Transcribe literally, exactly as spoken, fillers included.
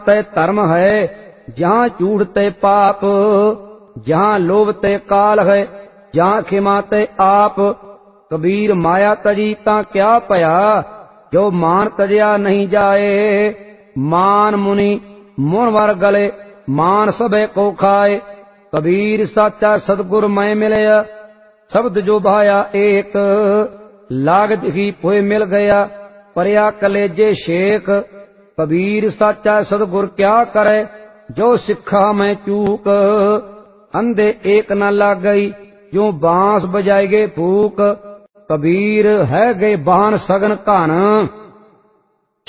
ते धर्म है, जहाँ झूठ ते पाप, जहाँ लोभ ते काल है, जहाँ खिमा ते आप। कबीर माया तजी तां क्या भया, जो मान तजया नहीं जाए। मान मुनि मुन वर गले, मान सबे को खाए। कबीर साचा सतगुर मैं मिलया, शब्द जो भाया एक। लाग दिखी पोए मिल गया, परया कलेजे शेख। कबीर साचा सतगुर क्या करे, जो सिखा मैं चूक। अंधे एक न लाग गई, जो बांस बजाएगे फूक। कबीर है गए बान सगन घन,